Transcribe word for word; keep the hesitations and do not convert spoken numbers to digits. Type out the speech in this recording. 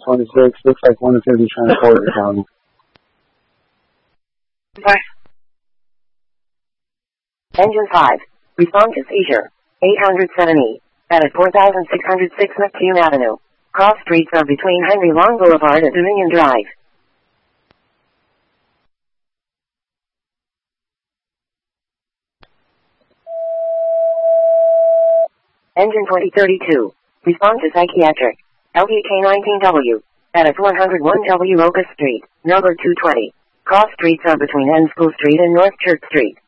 twenty-six. Looks like one is going to be transported down. Bye. Engine five. Respond to seizure. eight hundred seventy. At four thousand six hundred six Neptune Avenue. Cross streets are between Henry Long Boulevard and Dominion Drive. Engine twenty thirty-two. Respond to psychiatric. L P K nineteen W. At one oh one W Locust Street, number two twenty. Cross streets are between N School Street and North Church Street.